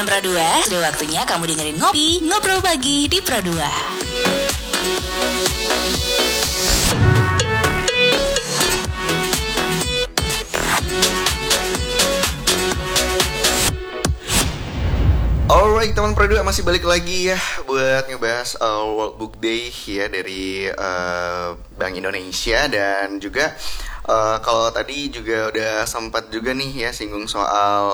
teman Pro 2, sudah waktunya kamu dengerin Ngopi, Ngobrol Pagi di Pro 2. Alright teman Pro 2, masih balik lagi ya buat ngebahas World Book Day ya dari Bank Indonesia. Dan juga kalau tadi juga udah sempat juga nih ya singgung soal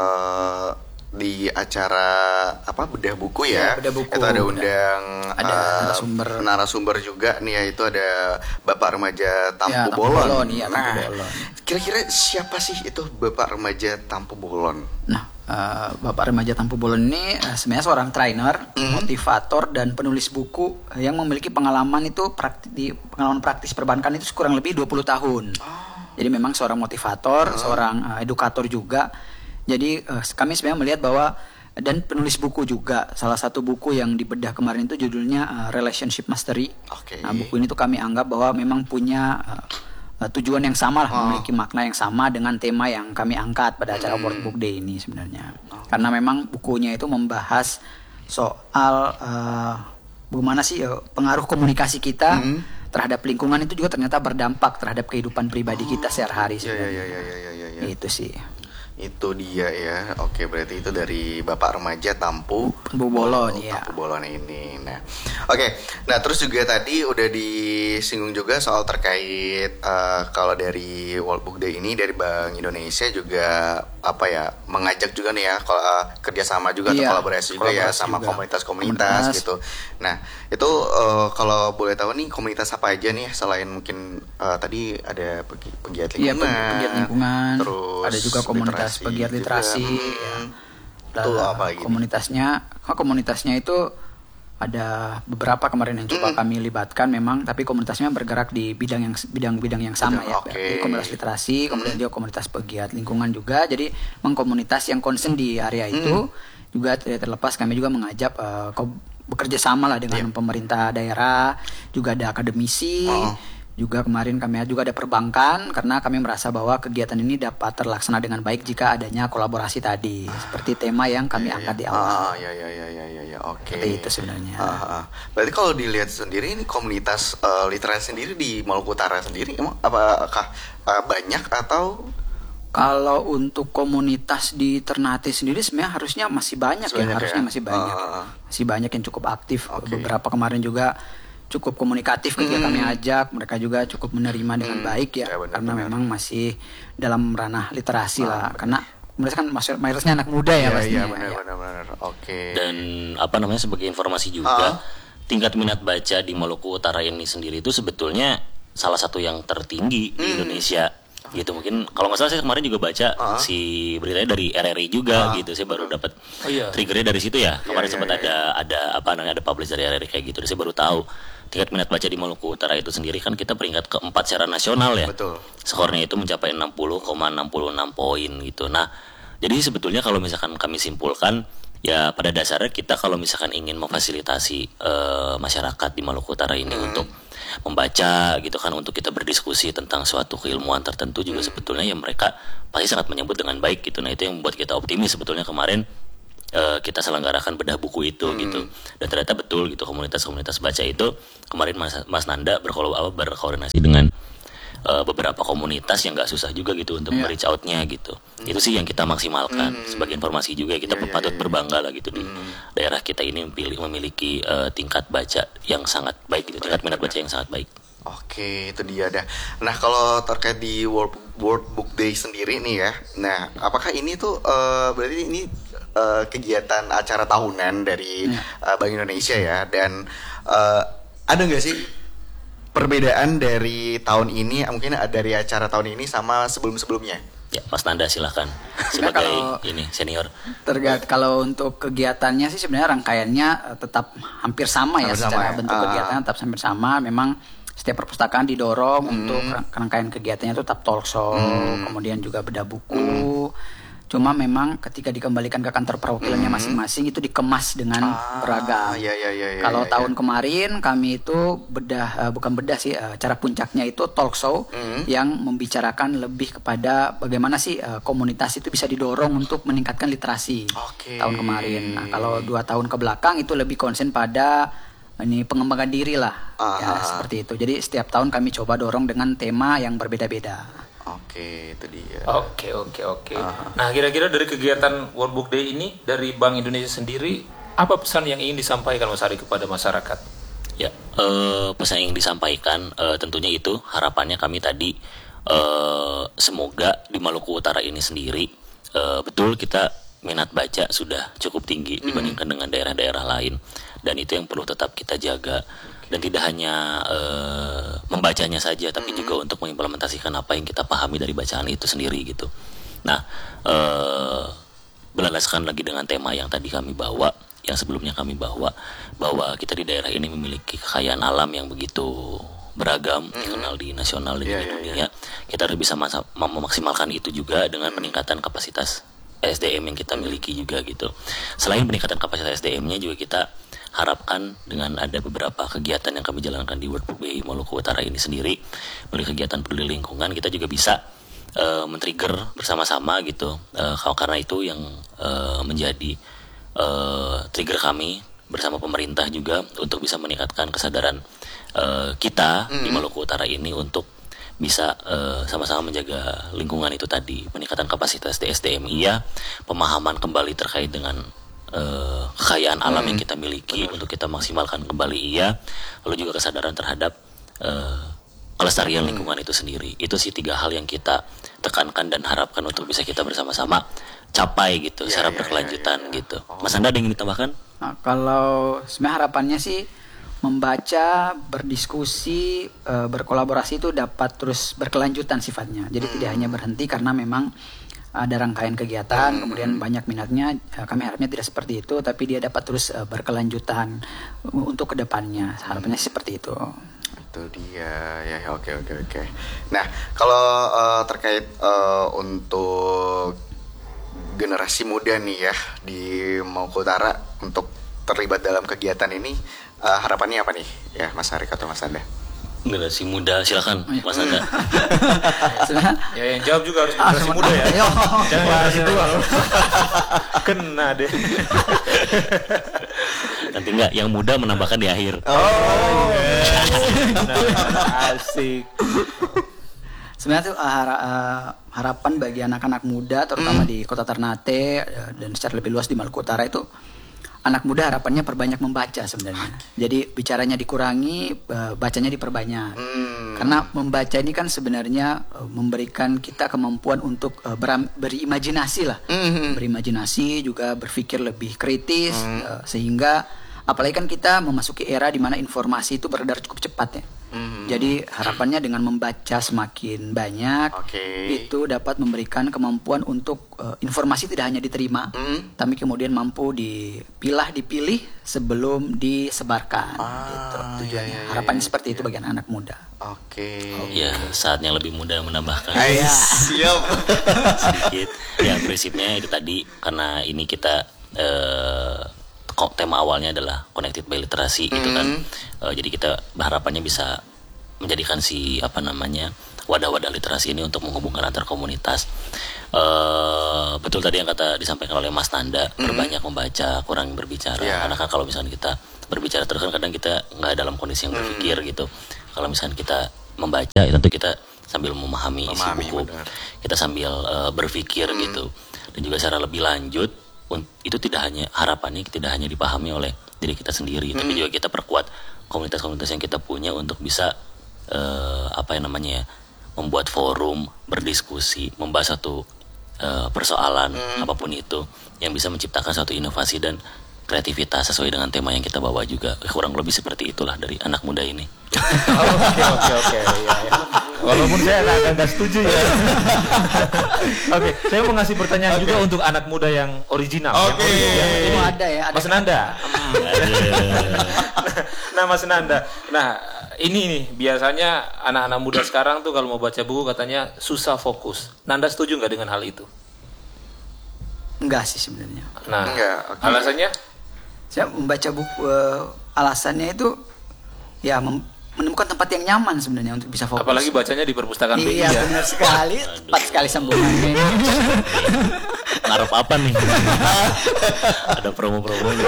di acara bedah buku ya, bedah buku, itu ada undang ada narasumber juga nih ya, itu ada Bapak Remaja Tampu Bolon. Kira-kira siapa sih itu Bapak Remaja Tampu Bolon? Bapak Remaja Tampu Bolon ini sebenarnya seorang trainer, motivator dan penulis buku yang memiliki pengalaman praktis perbankan itu kurang lebih 20 tahun. Jadi memang seorang motivator, seorang edukator juga. Jadi kami sebenarnya melihat bahwa, dan penulis buku juga. Salah satu buku yang dibedah kemarin itu judulnya Relationship Mastery. Nah, buku ini tuh kami anggap bahwa memang punya tujuan yang sama lah, memiliki makna yang sama dengan tema yang kami angkat pada acara World Book Day ini sebenarnya. Karena memang bukunya itu membahas soal bagaimana sih pengaruh komunikasi kita terhadap lingkungan itu juga ternyata berdampak terhadap kehidupan pribadi kita sehari-hari sebenarnya. Itu sih. Itu dia ya. Oke, berarti itu dari Bapak Remaja Tampu Bolon ya. Tampu Bolon ini. Nah, oke. Nah, terus juga tadi udah disinggung juga soal terkait kalau dari World Book Day ini dari Bank Indonesia juga mengajak juga nih ya kerjasama juga atau kolaborasi juga ya sama komunitas-komunitas gitu. Nah, itu kalau boleh tahu nih komunitas apa aja nih selain mungkin tadi ada pegiat lingkungan. Iya, pegiat lingkungan. Terus ada juga komunitas pegiat literasi komunitasnya itu ada beberapa kemarin yang coba kami libatkan memang, tapi komunitasnya bergerak di bidang yang sama ya. Jadi komunitas literasi, kemudian juga komunitas pegiat lingkungan juga. Jadi memang komunitas yang concern di area itu juga tidak terlepas kami juga mengajak bekerja sama lah dengan pemerintah daerah, juga ada akademisi. Juga kemarin kami juga ada perbankan, karena kami merasa bahwa kegiatan ini dapat terlaksana dengan baik jika adanya kolaborasi tadi, seperti tema yang kami angkat di awal. Oke. Seperti itu sebenarnya. Berarti kalau dilihat sendiri ini komunitas literasi sendiri di Maluku Utara sendiri emang apakah banyak atau? Kalau untuk komunitas di Ternate sendiri sebenarnya harusnya masih banyak masih banyak. Masih banyak yang cukup aktif. Beberapa kemarin juga cukup komunikatif ketika kami ajak, mereka juga cukup menerima dengan baik ya, karena memang masih dalam ranah literasi lah, karena mereka kan mayoritasnya anak muda ya pastinya. Iya benar. Oke. Dan sebagai informasi juga, tingkat minat baca di Maluku Utara ini sendiri itu sebetulnya salah satu yang tertinggi di Indonesia. Gitu, mungkin kalau nggak salah saya kemarin juga baca si beritanya dari RRI juga gitu, saya baru dapat triggernya dari situ ya. Kemarin sempat ada publish dari RRI kayak gitu, saya baru tahu tingkat minat baca di Maluku Utara itu sendiri kan kita peringkat keempat secara nasional ya. Betul. Skornya itu mencapai 60,66 poin gitu. Nah, jadi sebetulnya kalau misalkan kami simpulkan ya pada dasarnya kita kalau misalkan ingin memfasilitasi masyarakat di Maluku Utara ini untuk membaca gitu kan, untuk kita berdiskusi tentang suatu keilmuan tertentu juga sebetulnya ya mereka pasti sangat menyambut dengan baik gitu. Nah, itu yang membuat kita optimis sebetulnya kemarin kita selenggarakan bedah buku itu gitu. Dan ternyata betul gitu, komunitas-komunitas baca itu kemarin Mas Nanda berkoordinasi dengan beberapa komunitas yang nggak susah juga gitu untuk reach out-nya gitu. Itu sih yang kita maksimalkan sebagai informasi juga. Kita patut berbangga lah gitu di daerah kita ini memiliki tingkat baca yang sangat baik gitu, tingkat minat baca yang sangat baik. Oke, itu dia dah. Nah, kalau terkait di World Book Day sendiri nih ya. Nah, apakah ini tuh berarti ini kegiatan acara tahunan dari Bank Indonesia ya, dan ada nggak sih perbedaan dari tahun ini, mungkin dari acara tahun ini sama sebelum-sebelumnya? Ya, Mas Nanda silahkan sebagai senior. Kalau untuk kegiatannya sih sebenarnya rangkaiannya tetap hampir sama ya, secara bentuk kegiatannya tetap hampir sama. Memang setiap perpustakaan didorong untuk rangkaian kegiatannya itu tetap talk show, kemudian juga bedah buku. Cuma memang ketika dikembalikan ke kantor perwakilannya masing-masing itu dikemas dengan beragam. Iya. Kalau tahun kemarin kami itu bukan bedah sih, cara puncaknya itu talk show yang membicarakan lebih kepada bagaimana sih komunitas itu bisa didorong untuk meningkatkan literasi. Tahun kemarin. Nah, kalau 2 tahun ke belakang itu lebih konsen pada ini pengembangan diri lah, ya seperti itu. Jadi setiap tahun kami coba dorong dengan tema yang berbeda-beda. Oke, itu dia. Oke. Nah, kira-kira dari kegiatan World Book Day ini dari Bank Indonesia sendiri, apa pesan yang ingin disampaikan Mas Ari kepada masyarakat? Ya, pesan yang disampaikan tentunya itu harapannya kami tadi semoga di Maluku Utara ini sendiri betul kita minat baca sudah cukup tinggi dibandingkan dengan daerah-daerah lain, dan itu yang perlu tetap kita jaga. Dan tidak hanya membacanya saja, tapi juga untuk mengimplementasikan apa yang kita pahami dari bacaan itu sendiri gitu. Nah, berlandaskan lagi dengan tema yang tadi kami bawa, yang sebelumnya kami bawa, bahwa kita di daerah ini memiliki kekayaan alam yang begitu beragam, dikenal di nasional dan di dunia. Kita harus bisa memaksimalkan itu juga dengan peningkatan kapasitas SDM yang kita miliki juga gitu. Selain peningkatan kapasitas SDM-nya juga kita harapkan dengan ada beberapa kegiatan yang kami jalankan di World Book Day Maluku Utara ini sendiri, melalui kegiatan peduli lingkungan, kita juga bisa men-trigger bersama-sama gitu, karena itu yang menjadi trigger kami bersama pemerintah juga untuk bisa meningkatkan kesadaran kita di Maluku Utara ini untuk bisa sama-sama menjaga lingkungan itu tadi, peningkatan kapasitas di SDM iya, pemahaman kembali terkait dengan kekayaan alam yang kita miliki untuk kita maksimalkan kembali iya, lalu juga kesadaran terhadap kelestarian lingkungan itu sendiri. Itu sih 3 hal yang kita tekankan dan harapkan untuk bisa kita bersama-sama capai gitu secara berkelanjutan gitu. Mas Anda ada yang ingin ditambahkan? Nah, kalau sebenarnya harapannya sih membaca, berdiskusi, berkolaborasi itu dapat terus berkelanjutan sifatnya. Jadi tidak hanya berhenti karena memang ada rangkaian kegiatan, kemudian banyak minatnya. Kami harapnya tidak seperti itu, tapi dia dapat terus berkelanjutan untuk kedepannya. Harapannya seperti itu. Itu dia ya, oke. Nah, kalau terkait untuk generasi muda nih ya di Maluku Utara untuk terlibat dalam kegiatan ini, harapannya apa nih ya Mas Harik atau Mas Anda? Generasi muda, silakan Mas Anda. Ya yang jawab juga harus generasi muda ya. Jangan generasi tua. Kena deh. Nanti enggak, yang muda menambahkan di akhir. Asik. Sebenarnya tuh harapan bagi anak-anak muda terutama di Kota Ternate dan secara lebih luas di Maluku Utara itu, anak muda harapannya perbanyak membaca sebenarnya. Jadi bicaranya dikurangi, bacanya diperbanyak. Karena membaca ini kan sebenarnya memberikan kita kemampuan untuk berimajinasi lah. Berimajinasi juga berpikir lebih kritis, sehingga apalagi kan kita memasuki era di mana informasi itu beredar cukup cepat ya. Jadi harapannya dengan membaca semakin banyak, itu dapat memberikan kemampuan untuk informasi tidak hanya diterima, tapi kemudian mampu dipilih sebelum disebarkan. Gitu tujuannya. Harapannya seperti itu bagi anak muda. Ya, saatnya lebih muda menambahkan. Siap. Sedikit. Ya, prinsipnya itu tadi, karena ini kita tema awalnya adalah connected by literasi gitu kan. Jadi kita harapannya bisa menjadikan wadah-wadah literasi ini untuk menghubungkan antar komunitas. Betul tadi yang disampaikan oleh Mas Nanda, berbanyak membaca, kurang berbicara. Karena kan kalau misalnya kita berbicara terus kan kadang kita nggak dalam kondisi yang berpikir gitu. Kalau misalnya kita membaca, ya tentu kita sambil memahami isi buku, kita sambil berpikir gitu. Dan juga secara lebih lanjut, itu harapannya tidak hanya dipahami oleh diri kita sendiri, tapi juga kita perkuat komunitas-komunitas yang kita punya untuk bisa membuat forum, berdiskusi, membahas satu persoalan apapun itu yang bisa menciptakan suatu inovasi dan kreativitas sesuai dengan tema yang kita bawa juga. Kurang lebih seperti itulah dari anak muda ini. Oke. Ya. Walaupun saya agak setuju ya. Oke, saya mau ngasih pertanyaan juga untuk anak muda yang original. Ini ada ya. Mas Nanda. Nah, Mas Nanda. Nah, ini nih biasanya anak-anak muda sekarang tuh kalau mau baca buku katanya susah fokus. Nanda setuju nggak dengan hal itu? Enggak sih sebenarnya. Nah, Enggak, oke. alasannya? Saya membaca buku, alasannya itu ya menemukan tempat yang nyaman sebenarnya untuk bisa fokus. Apalagi bacanya di perpustakaan BI Iya ya. benar sekali, tepat sekali sambungannya. Ngarep apa nih? Ada promo-promonya.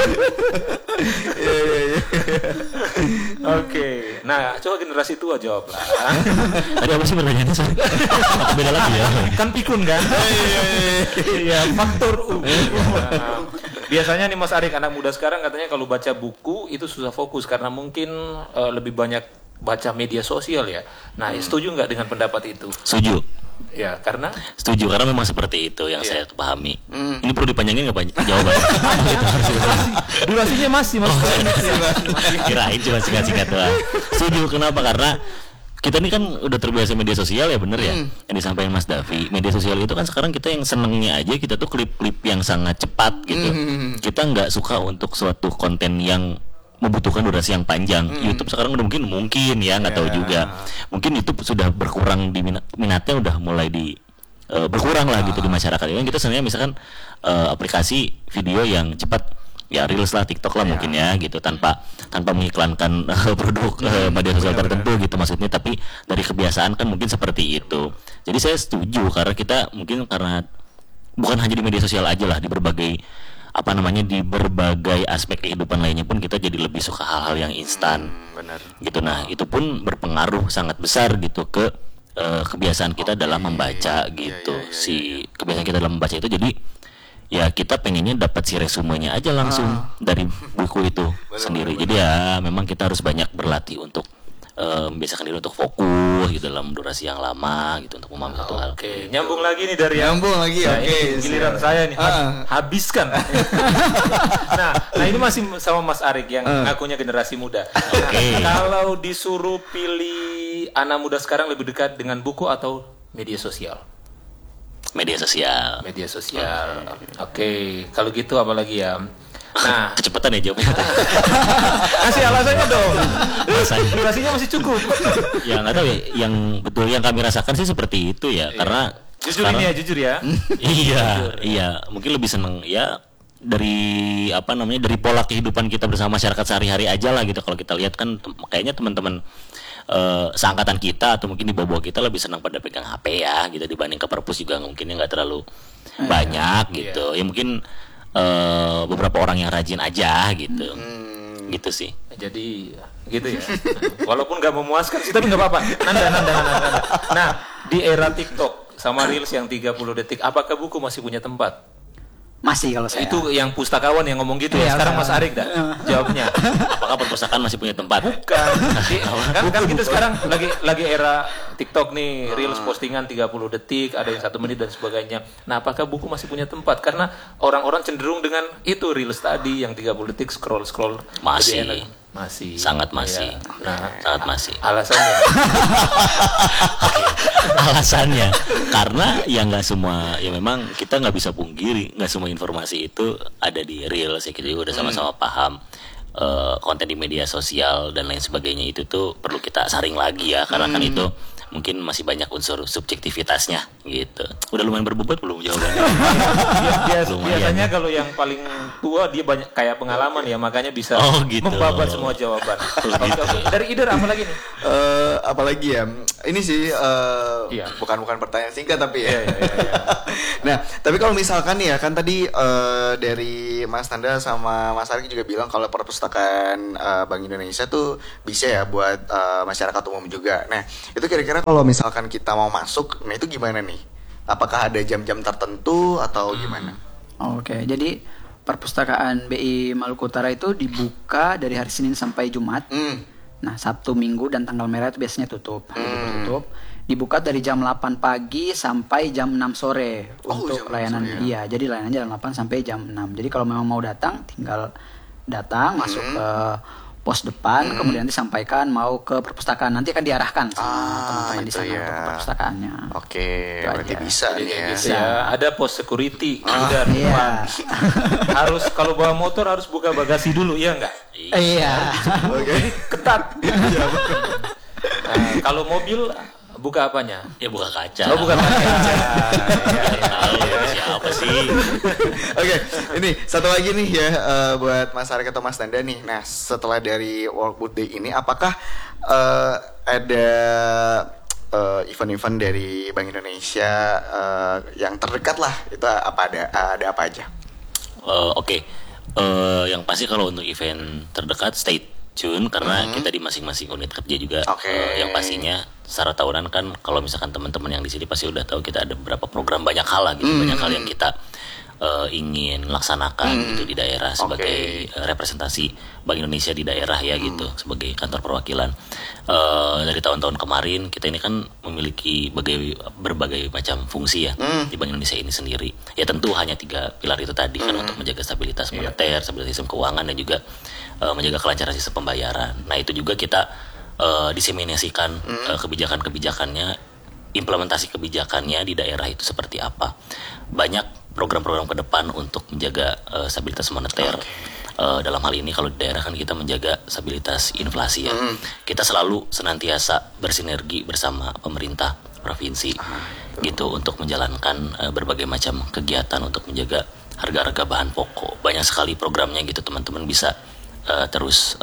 Oke. Nah, coba generasi tua jawab lah. Tadi apa sih pertanyaannya? Sorry. Beda lagi ya. Kan pikun kan? Iya, faktor U. Nah, biasanya nih Mas Arik, anak muda sekarang katanya kalau baca buku itu susah fokus karena mungkin lebih banyak baca media sosial ya. Nah, setuju nggak dengan pendapat itu? Setuju. Ya, karena Setuju karena memang seperti itu yang Iya. saya pahami. Ini perlu dipanjangin nggak banyak jawabannya? durasinya masih Mas. Kirain cuma singkat-singkat doang. Setuju kenapa? Karena kita ini kan udah terbiasa media sosial ya, bener ya? Yang disampaikan Mas Davi, media sosial itu kan sekarang kita yang senengnya aja kita tuh klip-klip yang sangat cepat gitu. Kita nggak suka untuk suatu konten yang membutuhkan durasi yang panjang. YouTube sekarang udah mungkin ya, nggak tahu juga. Mungkin YouTube sudah berkurang di minatnya udah mulai berkurang lah gitu di masyarakat. Yang kita sebenarnya misalkan aplikasi video yang cepat ya, Reels lah, TikTok lah mungkin ya gitu, tanpa mengiklankan produk media sosial tertentu gitu maksudnya, tapi dari kebiasaan kan mungkin seperti itu. Jadi saya setuju karena kita mungkin karena bukan hanya di media sosial aja lah, di berbagai di berbagai aspek kehidupan lainnya pun kita jadi lebih suka hal-hal yang instan. Benar. Gitu. Nah, itu pun berpengaruh sangat besar gitu ke kebiasaan kita dalam membaca gitu. Si kebiasaan kita dalam membaca itu jadi ya kita pengennya dapat si resumenya aja langsung dari buku itu sendiri. Jadi ya memang kita harus banyak berlatih untuk membiasakan diri untuk fokus gitu dalam durasi yang lama gitu untuk memahami satu hal. Oke, nyambung lagi nih dari Nyambung lagi, Nah, oke. ini giliran saya nih, habiskan. nah, ini masih sama Mas Arik yang ngakunya generasi muda. Oke. Kalau disuruh pilih anak muda sekarang lebih dekat dengan buku atau media sosial? Media sosial. Media sosial. Oke, kalau gitu apa lagi ya? Nah, Kecepatan ya jawabnya. kasih alasannya dong. Alasannya. Durasinya masih cukup. Ya nggak tahu ya, yang betul yang kami rasakan sih seperti itu ya, karena Jujur sekarang- ini ya, jujur ya. iya, mungkin lebih seneng ya dari dari pola kehidupan kita bersama masyarakat sehari-hari aja lah gitu. Kalau kita lihat kan kayaknya teman-teman seangkatan kita atau mungkin di bawah kita lebih senang pada pegang HP ya gitu, dibanding ke perpus juga mungkinnya nggak terlalu banyak gitu. Ya mungkin beberapa orang yang rajin aja gitu. Gitu sih. Jadi gitu ya. Walaupun gak memuaskan sih, tapi gak apa-apa. Nanda. Nah, di era TikTok sama Reels yang 30 detik, apakah buku masih punya tempat? Masih kalau saya. Itu yang pustakawan yang ngomong gitu ya. Iya, Sekarang saya. Mas Arik dah jawabnya. Apakah perpustakaan masih punya tempat? Bukan. Kan kita sekarang lagi era TikTok nih, Reels postingan 30 detik, ada yang 1 menit dan sebagainya. Nah, apakah buku masih punya tempat? Karena orang-orang cenderung dengan itu Reels tadi yang 30 detik scroll. Masih. Lebih enak. Masih. Sangat masih. Ya. Nah, Sangat masih. alasannya Alasannya karena ya nggak semua, ya memang kita nggak bisa pungkiri nggak semua informasi itu ada di Reels ya. Kita juga udah sama-sama paham konten di media sosial dan lain sebagainya itu tuh perlu kita saring lagi ya, karena kan itu mungkin masih banyak unsur subjektivitasnya gitu. Udah lumayan berbobot belum jawabannya? Lumayan. biasanya kalau yang paling tua dia banyak kayak pengalaman ya, makanya bisa Oh, gitu. membabat semua jawaban. Oke. Dari Ider apa lagi nih? Apalagi ya, ini sih Iya. bukan pertanyaan singkat tapi ya. Iya. Nah, tapi kalau misalkan nih ya, kan tadi dari Mas Nanda sama Mas Arik juga bilang kalau perpustakaan Bank Indonesia tuh bisa ya buat masyarakat umum juga. Nah, itu kira-kira kalau misalkan kita mau masuk, nah itu gimana nih? Apakah ada jam-jam tertentu atau gimana? Oke, jadi perpustakaan BI Maluku Utara itu dibuka dari hari Senin sampai Jumat. Nah, Sabtu, Minggu, dan tanggal merah itu biasanya tutup. Tutup. Dibuka dari jam 8 pagi sampai jam 6 sore untuk jam 6 layanan. sore ya. Iya, jadi layanannya jam 8 sampai jam 6. Jadi kalau memang mau datang, tinggal datang, masuk ke pos depan, kemudian disampaikan mau ke perpustakaan. Nanti akan diarahkan sama teman-teman di itu sana ya. untuk ke perpustakaannya. Oke, Itu berarti aja. bisa nih ya. Bisa. Ada pos security udah Iya. depan. Harus kalau bawa motor harus buka bagasi dulu, iya enggak? Iya. Jadi ketat. Nah, kalau mobil Buka apanya? Ya buka kaca. Oh, bukan kaca. Tahu siapa sih? Oke, ini satu lagi nih ya buat Mas Arik atau Mas Nanda nih. Nah, setelah dari World Book Day ini, apakah ada event-event dari Bank Indonesia yang terdekat lah? Itu apa ada apa aja? Oke. Yang pasti kalau untuk event terdekat stay tune karena kita di masing-masing unit kerja juga yang pastinya secara tahunan kan kalau misalkan teman-teman yang di sini pasti udah tahu kita ada beberapa program banyak hal lah gitu, banyak hal yang kita ingin laksanakan gitu di daerah sebagai representasi Bank Indonesia di daerah ya gitu sebagai kantor perwakilan. Dari tahun-tahun kemarin kita ini kan memiliki berbagai macam fungsi ya di Bank Indonesia ini sendiri. Ya tentu hanya 3 pilar itu tadi kan untuk menjaga stabilitas moneter, stabilitas sistem keuangan dan juga menjaga kelancaran sistem pembayaran. Nah itu juga kita diseminasikan kebijakan-kebijakannya, implementasi kebijakannya di daerah itu seperti apa. Banyak program-program ke depan untuk menjaga stabilitas moneter. Dalam hal ini kalau di daerah kan kita menjaga stabilitas inflasi ya. Kita selalu senantiasa bersinergi bersama pemerintah provinsi gitu untuk menjalankan berbagai macam kegiatan untuk menjaga harga-harga bahan pokok. Banyak sekali programnya gitu, teman-teman bisa terus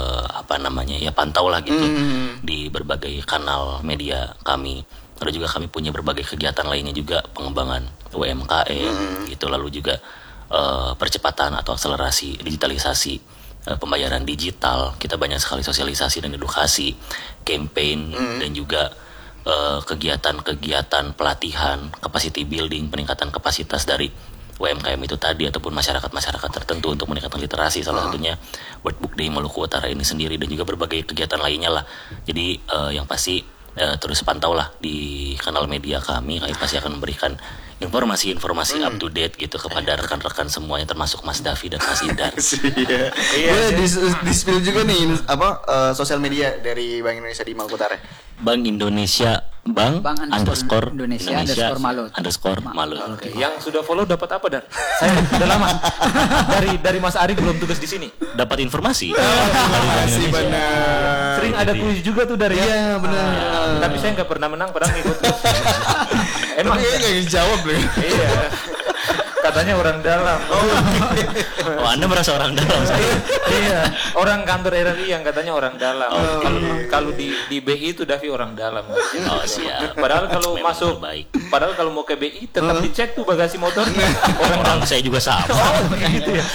pantau lah gitu di berbagai kanal media kami. Lalu juga kami punya berbagai kegiatan lainnya juga, pengembangan UMKM gitu, lalu juga percepatan atau akselerasi digitalisasi pembayaran digital. Kita banyak sekali sosialisasi dan edukasi, campaign dan juga kegiatan-kegiatan pelatihan, capacity building, peningkatan kapasitas dari UMKM itu tadi ataupun masyarakat-masyarakat tertentu untuk meningkatkan literasi, salah satunya World Book Day Maluku Utara ini sendiri dan juga berbagai kegiatan lainnya lah. Jadi yang pasti terus pantau lah di kanal media kami pasti akan memberikan informasi-informasi up to date gitu kepada rekan-rekan semuanya termasuk Mas Davi dan Mas Idar. Iya. Di-spill juga nih sosial media dari Bank Indonesia di Maluku Utara. Bank Indonesia Bank underscore Indonesia underscore Malut. Oke. Yang sudah follow dapat apa, Dar? Saya udah lama. Dari Mas Ari belum tugas di sini. Dapat informasi. Masih benar. Sering ada kuis juga tuh dari Iya, benar. Tapi saya nggak pernah menang, padahal ngikut terus. Emang nggak dijawab loh. Iya. Katanya orang dalam. Oh, Anda merasa orang dalam saya. Iya, orang kantor RRI yang katanya orang dalam. Kalau di BI itu Davi orang dalam. Oh, siap. Padahal kalau Memang masuk terbaik. padahal kalau mau ke BI tetap dicek tuh bagasi motornya. Orang saya juga sama. Gitu ya.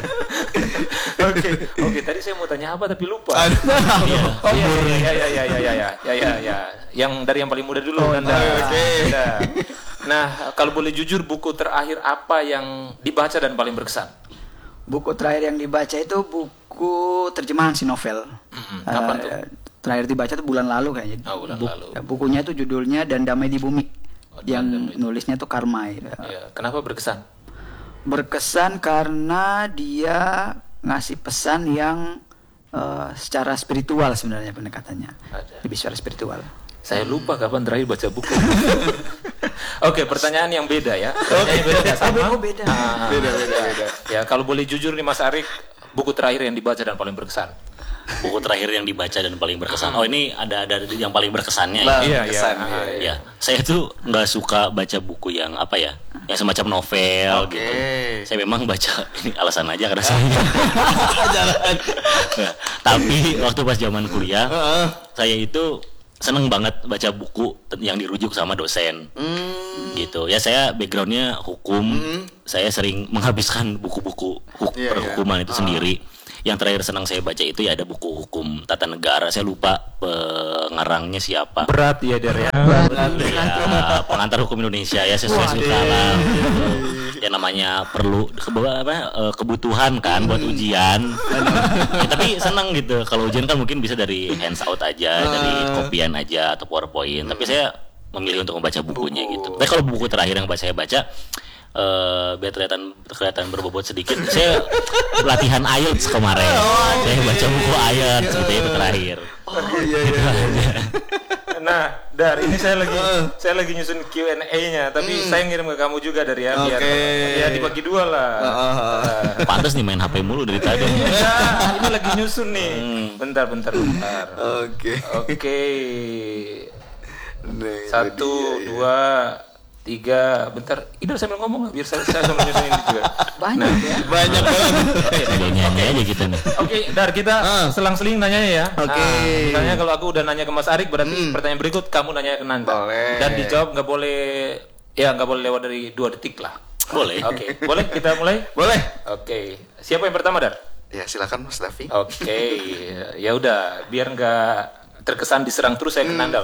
Oke, tadi saya mau tanya apa tapi lupa. Iya. Yang dari yang paling muda dulu. Nah, kalau boleh jujur, buku terakhir apa yang dibaca dan paling berkesan? Buku terakhir yang dibaca itu buku terjemahan si novel. Kapan tuh? Terakhir dibaca itu bulan lalu kayaknya. Bulan lalu. Bukunya itu judulnya Dan Damai di Bumi. Yang nulisnya tuh Karmai. Ya, kenapa berkesan? Berkesan karena dia ngasih pesan yang secara spiritual sebenarnya pendekatannya. Lebih secara spiritual. Saya lupa kapan terakhir baca buku. Oke, pertanyaan yang beda ya. Pertanyaan yang beda nggak sama. Beda. Beda. Ya, kalau boleh jujur nih Mas Arik, buku terakhir yang dibaca dan paling berkesan. Buku terakhir yang dibaca dan paling berkesan. Oh, ini ada yang paling berkesannya ya. Iya. Saya tuh nggak suka baca buku yang yang semacam novel gitu. Saya memang baca ini alasan aja karena saya. Tapi waktu pas zaman kuliah, saya itu seneng banget baca buku yang dirujuk sama dosen gitu ya. Saya backgroundnya hukum, saya sering menghabiskan buku-buku perhukuman itu sendiri. Yang terakhir senang saya baca itu ya ada buku hukum tata negara, saya lupa pengarangnya siapa. Berat ya Der ya. Pengantar hukum Indonesia ya, sesuai suka lah gitu. Ya namanya perlu kebutuhan kan buat ujian. Ya, tapi senang gitu kalau ujian kan mungkin bisa dari hands out aja, dari kopian aja atau PowerPoint. Tapi saya memilih untuk membaca bukunya gitu. Tapi kalau buku terakhir yang saya baca biar kelihatan berbobot sedikit, saya latihan IELTS kemarin. Saya baca buku IELTS gitu itu terakhir. Nah, Dar, ini saya lagi nyusun Q&A-nya, tapi saya ngirim ke kamu juga dari ya, biar dibagi dua lah. Pantes nih main HP mulu dari tadi. Ini lagi nyusun nih. Bentar. Oke. Nah, 1, 2, 3, bentar. Idul sambil ngomong biar saya sambil nyusunin juga. Banyak ya. banyak banget. Udah nyanyi aja kita nih. Oke, Dar, kita selang-seling nanyanya ya. Oke. Nah, misalnya kalau aku udah nanya ke Mas Arik, berarti pertanyaan berikut kamu nanya ke Nanda. Boleh. Dan dijawab nggak boleh lewat dari 2 detik lah. Boleh. Oke, boleh kita mulai? Boleh. Oke, siapa yang pertama, Dar? Ya silakan Mas Davi. Oke, ya udah, biar nggak terkesan diserang terus saya ke Nanda.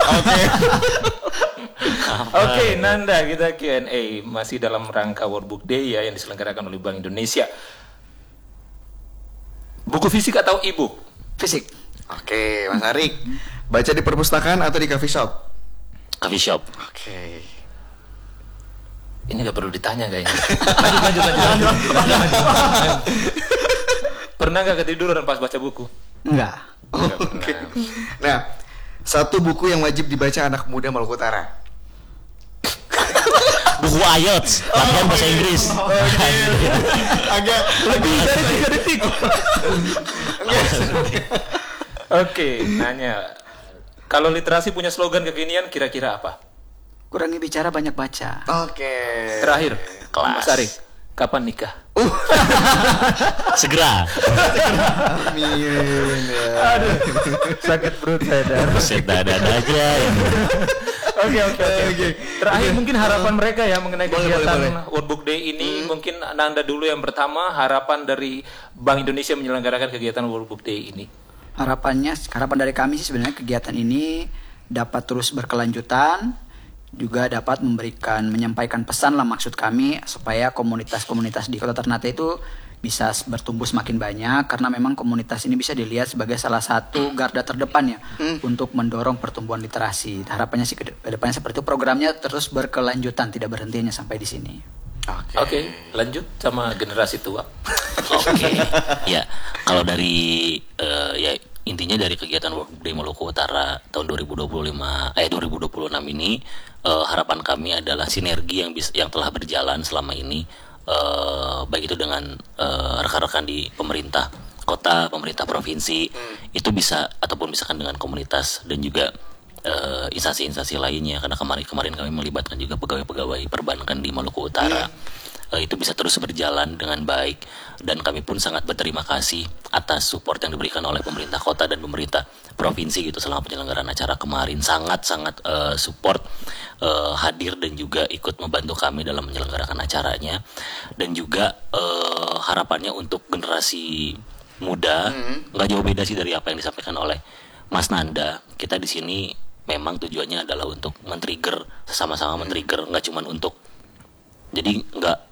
Oke, Nanda, kita Q&A masih dalam rangka World Book Day ya yang diselenggarakan oleh Bank Indonesia. Buku fisik atau e-book? Fisik. Oke, Mas Arik. Baca di perpustakaan atau di coffee shop? Coffee shop. Oke. Ini nggak perlu ditanya kayaknya. Lanjut. Pernah nggak ketiduran pas baca buku? Enggak. Oke. Nah, satu buku yang wajib dibaca anak muda Maluku Utara. Buku IELTS, latihan bahasa Inggris. Agak lebih dari 3 detik. Oke, nanya. Kalau literasi punya slogan kekinian kira-kira apa? Kurangi bicara, banyak baca. Oke. Terakhir, Kelas. Mas Arik, kapan nikah? Segera. Amin. Ya. Sakit perut saya, Dar. Set dadan aja. Oke. Terakhir mungkin harapan mereka ya mengenai kegiatan boleh. World Book Day ini. Mungkin Nanda dulu yang pertama, harapan dari Bank Indonesia menyelenggarakan kegiatan World Book Day ini. Harapan dari kami sih sebenarnya kegiatan ini dapat terus berkelanjutan, juga dapat menyampaikan pesan lah maksud kami supaya komunitas-komunitas di Kota Ternate itu bisa bertumbuh semakin banyak, karena memang komunitas ini bisa dilihat sebagai salah satu garda terdepan ya untuk mendorong pertumbuhan literasi. Harapannya sih ke depannya seperti itu, programnya terus berkelanjutan, tidak berhentinya sampai di sini. Oke, lanjut sama generasi tua. Oke. Ya, kalau dari ya intinya dari kegiatan World Day Maluku Utara tahun 2026 ini, harapan kami adalah sinergi yang telah berjalan selama ini, baik itu dengan rekan-rekan di pemerintah kota, pemerintah provinsi, itu bisa, ataupun misalkan dengan komunitas dan juga instansi-instansi lainnya, karena kemarin kami melibatkan juga pegawai-pegawai perbankan di Maluku Utara. Itu bisa terus berjalan dengan baik, dan kami pun sangat berterima kasih atas support yang diberikan oleh pemerintah kota dan pemerintah provinsi gitu selama penyelenggaraan acara kemarin. Sangat support, hadir dan juga ikut membantu kami dalam menyelenggarakan acaranya. Dan juga harapannya untuk generasi muda, nggak jauh beda sih dari apa yang disampaikan oleh Mas Nanda. Kita di sini memang tujuannya adalah untuk men-trigger, sama-sama men-trigger, nggak cuman untuk, jadi nggak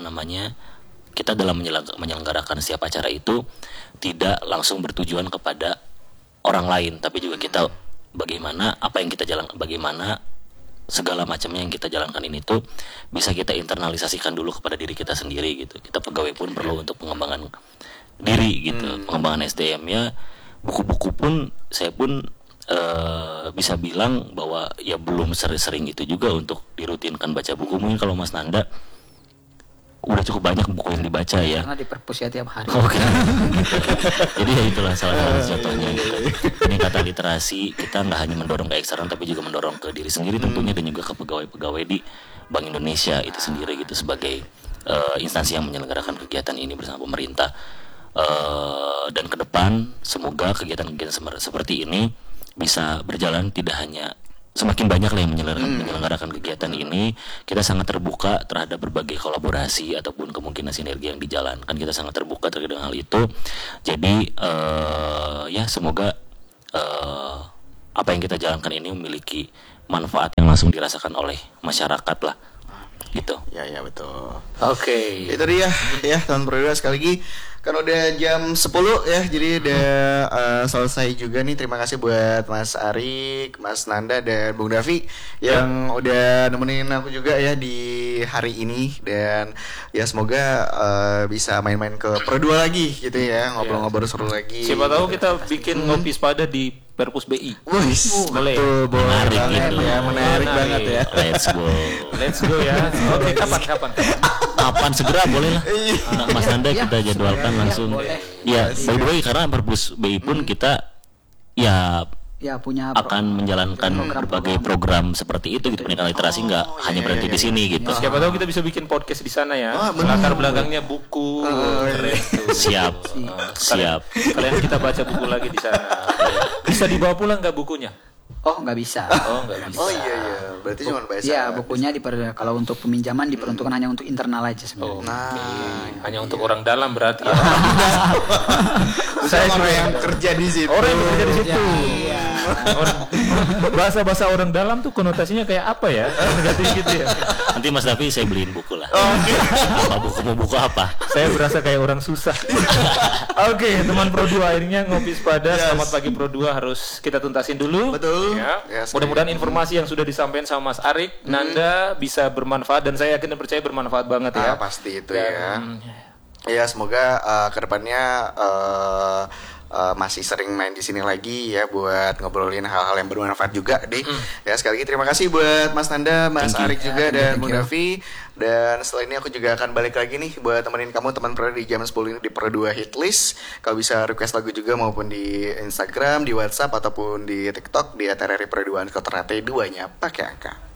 kita dalam menyelenggarakan setiap acara itu tidak langsung bertujuan kepada orang lain, tapi juga kita bagaimana apa yang kita jalankan, bagaimana segala macamnya yang kita jalankan ini tuh bisa kita internalisasikan dulu kepada diri kita sendiri gitu. Kita pegawai pun perlu untuk pengembangan diri gitu, pengembangan SDM-nya. Buku-buku pun saya pun bisa bilang bahwa ya belum sering itu juga untuk dirutinkan baca buku. Mungkin kalau Mas Nanda udah cukup banyak buku yang dibaca ya. Karena di perpus ya tiap hari. Oke. Jadi ya itulah salah satu contohnya gitu. Peningkatan literasi kita nggak hanya mendorong ke eksternal, tapi juga mendorong ke diri sendiri tentunya, dan juga ke pegawai-pegawai di Bank Indonesia itu sendiri gitu sebagai instansi yang menyelenggarakan kegiatan ini bersama pemerintah. Dan ke depan semoga kegiatan-kegiatan seperti ini bisa berjalan, tidak hanya semakin banyak lah yang menyelenggarakan kegiatan ini. Kita sangat terbuka terhadap berbagai kolaborasi ataupun kemungkinan sinergi yang dijalankan. Kita sangat terbuka terkait dengan hal itu. Jadi ya semoga apa yang kita jalankan ini memiliki manfaat yang langsung dirasakan oleh masyarakat lah. Gitu. Ya betul. Oke. Itu dia ya teman perwira, sekali lagi kan udah jam 10 ya, jadi udah selesai juga nih. Terima kasih buat Mas Arik, Mas Nanda, dan Bung Davi yang udah nemenin aku juga ya di hari ini. Dan ya semoga bisa main-main ke Pro 2 lagi gitu ya, ngobrol-ngobrol seru lagi. Siapa tahu kita bikin ngopi sepada di Perpus BI. Boleh. Betul, Menarik banget gitu. ya, menarik banget ya. Let's go Ya. Oke, kapan? Segera boleh lah. Nah, Mas Nanda Ya, kita jadwalkan ya, langsung. boleh. Ya, by the way, karena Perpus BI pun kita ya punya akan menjalankan berbagai program seperti itu gitu. Pendidikan literasi nggak hanya berhenti di sini gitu. Siapa tahu kita bisa bikin podcast di sana ya. Latar belakangnya buku. Keren tuh. Siap. Kalian kita baca buku lagi di sana. Bisa dibawa pulang nggak bukunya? Oh, nggak bisa. Oh, nggak bisa. Oh iya, berarti cuma bahasa. Iya, bukunya kalau untuk peminjaman diperuntukkan hanya untuk internal aja Oh, sebenarnya. hanya untuk orang dalam berarti ya. Saya orang yang kerja di situ. Orang yang bekerja di situ. Bahasa-bahasa orang dalam tuh konotasinya kayak apa ya? Negatif gitu ya. Nanti Mas Davi saya beliin buku lah. Apa buku, mau buku apa? Saya berasa kayak orang susah. Oke, teman Pro 2 akhirnya ngopi sepada. Selamat pagi Pro 2 harus kita tuntasin dulu. Betul. Ya. Yes, Mudah-mudahan informasi yang sudah disampaikan sama Mas Arik, Nanda bisa bermanfaat dan saya yakin dan percaya bermanfaat banget ya. Pasti itu ya. Ya semoga kedepannya masih sering main di sini lagi ya buat ngobrolin hal-hal yang bermanfaat juga deh. Ya sekali lagi terima kasih buat Mas Nanda, Mas Arik juga dan Bung Davi. Dan setelah ini aku juga akan balik lagi nih buat temenin kamu teman Pro di jam 10 ini di Pro 2 Hitlist. Kau bisa request lagu juga maupun di Instagram, di WhatsApp ataupun di TikTok di @RRI Pro 2 _2-nya pakai angka.